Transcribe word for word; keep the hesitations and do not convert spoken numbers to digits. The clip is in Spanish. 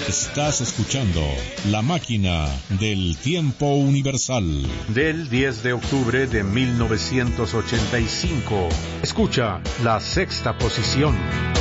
Estás escuchando La Máquina del Tiempo Universal. Del diez de octubre de mil novecientos ochenta y cinco. Escucha la sexta posición.